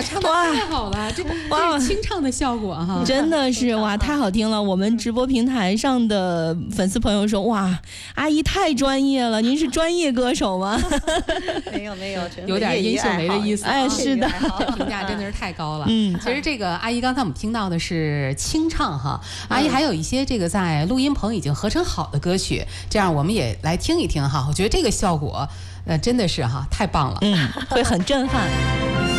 唱的太好了，这是清唱的效果哈， 真的是哇，太好听了。我们直播平台上的粉丝朋友说，哇，阿姨太专业了，您是专业歌手吗？ 没有， 有点殷秀梅的意思。 哎，是的， 评价真的是太高了。其实这个阿姨刚才我们听到的是清唱哈，阿姨还有一些这个在录音棚已经合成好的歌曲，这样我们也来听一听哈。我觉得这个效果，真的是哈太棒了， 会很震撼。